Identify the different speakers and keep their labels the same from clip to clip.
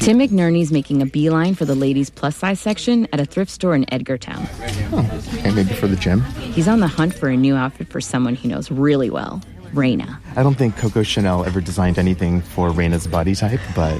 Speaker 1: Tim McNerney's making a beeline for the ladies' plus-size section at a thrift store in Edgartown.
Speaker 2: Okay, maybe for the gym.
Speaker 1: He's on the hunt for a new outfit for someone he knows really well, Raina.
Speaker 2: I don't think Coco Chanel ever designed anything for Raina's body type, but,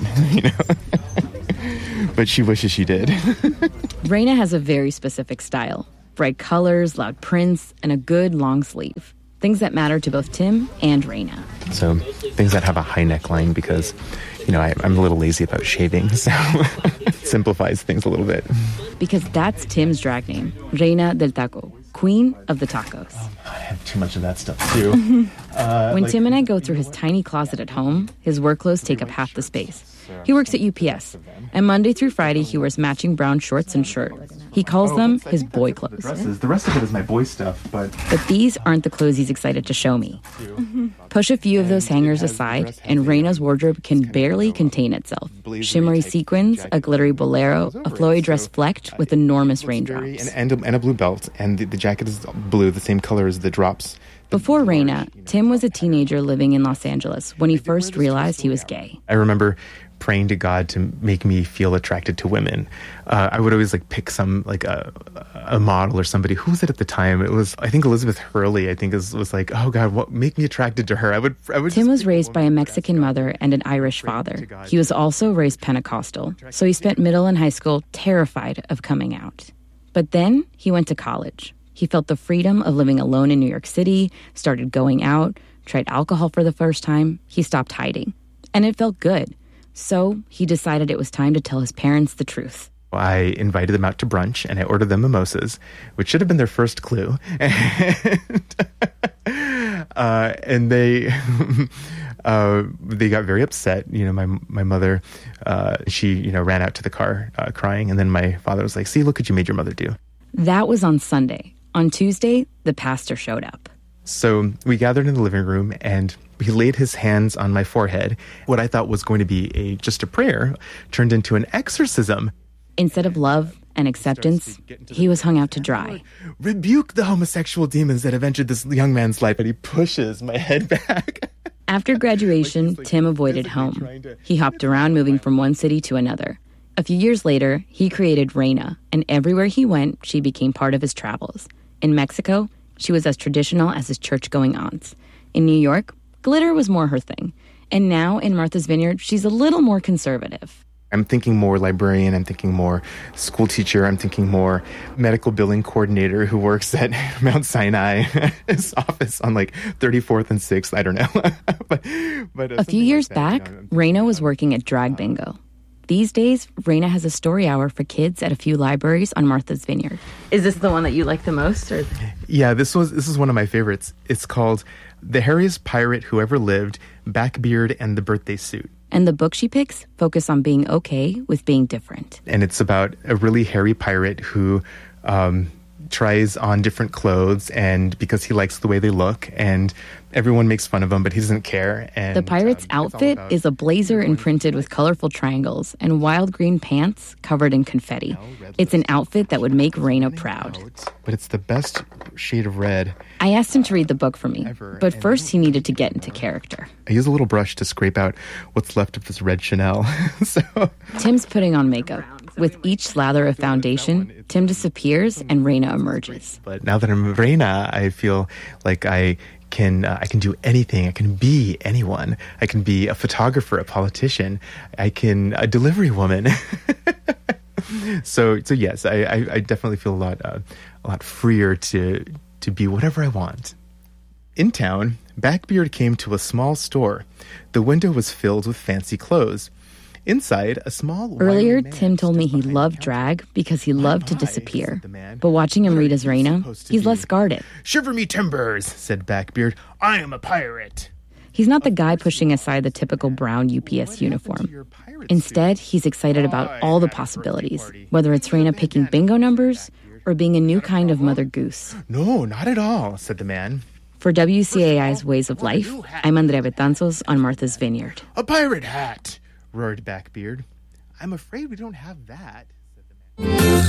Speaker 2: but she wishes she did.
Speaker 1: Raina has a very specific style. Bright colors, loud prints, and a good long sleeve. Things that matter to both Tim and Raina.
Speaker 2: So things that have a high neckline because, I'm a little lazy about shaving, so it simplifies things a little bit.
Speaker 1: Because that's Tim's drag name, Reina del Taco, Queen of the Tacos.
Speaker 2: I have too much of that stuff, too.
Speaker 1: When Tim and I go through his tiny closet at home, his work clothes take up half the space. He works at UPS, and Monday through Friday he wears matching brown shorts and shirt. He calls them his boy clothes.
Speaker 2: The rest of it is my boy stuff, but
Speaker 1: these aren't the clothes he's excited to show me. Push a few of those hangers aside, and Reina's wardrobe can barely contain itself. Shimmery sequins, a glittery bolero, a flowy dress flecked with enormous raindrops.
Speaker 2: And a blue belt, and the jacket is blue, the same color as the drops.
Speaker 1: Before Raina, Tim was a teenager living in Los Angeles when he first realized he was gay.
Speaker 2: I remember praying to God to make me feel attracted to women. I would always pick some a model or somebody. Who was it at the time? It was, I think, Elizabeth Hurley. I think was like, oh God, what make me attracted to her? I would.
Speaker 1: Tim was raised by a Mexican mother and an Irish father. He was also raised Pentecostal, so he spent middle and high school terrified of coming out. But then he went to college. He felt the freedom of living alone in New York City, started going out, tried alcohol for the first time. He stopped hiding, and it felt good. So he decided it was time to tell his parents the truth.
Speaker 2: I invited them out to brunch, and I ordered them mimosas, which should have been their first clue. And they got very upset. My mother, she ran out to the car crying, and then my father was like, "See, look what you made your mother do."
Speaker 1: That was on Sunday. On Tuesday, the pastor showed up.
Speaker 2: So we gathered in the living room, and he laid his hands on my forehead. What I thought was going to be just a prayer turned into an exorcism.
Speaker 1: Instead of love and acceptance, he was hung out to dry.
Speaker 2: Rebuke the homosexual demons that have entered this young man's life. And he pushes my head back.
Speaker 1: After graduation, Tim avoided home. He hopped around, moving from one city to another. A few years later, he created Raina, and everywhere he went, she became part of his travels. In Mexico, she was as traditional as his church-going aunts. In New York, glitter was more her thing. And now, in Martha's Vineyard, she's a little more conservative.
Speaker 2: I'm thinking more librarian, I'm thinking more school teacher, I'm thinking more medical billing coordinator who works at Mount Sinai, his office on 34th and 6th, I don't know. but
Speaker 1: a few years back, Raina was working at Drag Bingo. These days, Raina has a story hour for kids at a few libraries on Martha's Vineyard. Is this the one that you like the most? Or?
Speaker 2: Yeah, this is one of my favorites. It's called The Hairiest Pirate Who Ever Lived, Backbeard and the Birthday Suit.
Speaker 1: And the book she picks focus on being okay with being different.
Speaker 2: And it's about a really hairy pirate who tries on different clothes, and because he likes the way they look, and everyone makes fun of him, but he doesn't care. And
Speaker 1: the pirate's outfit is a blazer imprinted with colorful triangles and wild green pants covered in confetti. It's an outfit that would make Raina proud.
Speaker 2: But it's the best shade of red.
Speaker 1: I asked him to read the book for me, but first he needed to get into character.
Speaker 2: I use a little brush to scrape out what's left of this red Chanel.
Speaker 1: Tim's putting on makeup. With each slather of foundation, Tim disappears and Raina emerges.
Speaker 2: But now that I'm Raina, I feel like I can do anything. I can be anyone. I can be a photographer, a politician. I can a delivery woman. So yes, I definitely feel a lot freer to be whatever I want. In town, Backbeard came to a small store. The window was filled with fancy clothes. Inside, a small...
Speaker 1: Earlier, Tim told me he loved drag because he loved to disappear. But watching him read as Raina, he's less guarded.
Speaker 2: "Shiver me timbers," said Backbeard. "I am a pirate."
Speaker 1: He's not the guy pushing aside the typical brown UPS uniform. Instead, he's excited about all the possibilities, whether it's Raina picking bingo numbers or being a new kind of Mother Goose.
Speaker 2: "No, not at all," said the man.
Speaker 1: For WCAI's Ways of Life, I'm Andrea Betanzos on Martha's Vineyard.
Speaker 2: "A pirate hat," roared Backbeard. "I'm afraid we don't have that," said the man.